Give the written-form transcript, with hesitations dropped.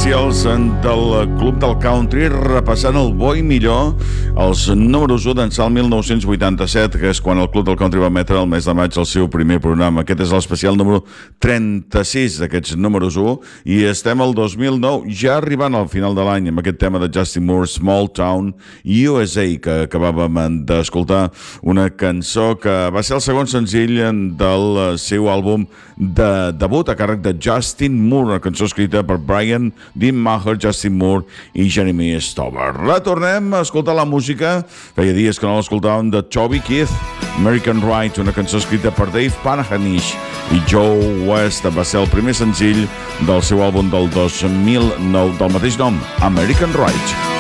especials del Club del Country, repassant el bo i millor, els números 1 d'ençà el 1987, que és quan el Club del Country va emetre el mes de maig el seu primer programa. Aquest és l'especial número 36 d'aquests números 1, i estem al 2009, ja arribant al final de l'any, amb aquest tema de Justin Moore, Small Town USA, que acabàvem d'escoltar, una cançó que va ser el segon senzill del seu àlbum de debut a càrrec de Justin Moore, una cançó escrita per Brian Dean Maher, Justin Moore i Jeremy Stover. Retornem a escoltar la música. Feia dies que no l'escoltàvem, de Toby Keith, American Ride, una cançó escrita per Dave Panahanish i Joe West. Va ser el primer senzill del seu àlbum del 2009 del mateix nom, American Ride.